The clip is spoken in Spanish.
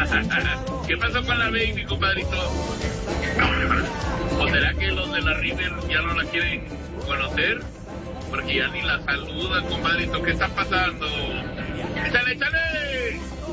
¿Qué pasó con la baby, compadrito? ¿O será que los de la River ya no la quieren conocer? Porque ya ni la saludan, compadrito. ¿Qué está pasando? ¡Échale, échale!